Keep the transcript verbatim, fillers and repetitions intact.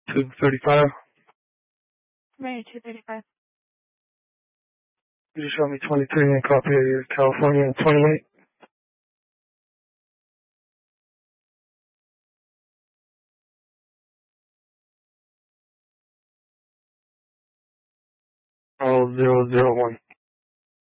two thirty-five. Right, two thirty-five. You just showed me twenty-three and copy of your California and twenty-eight. Oh, zero zero one.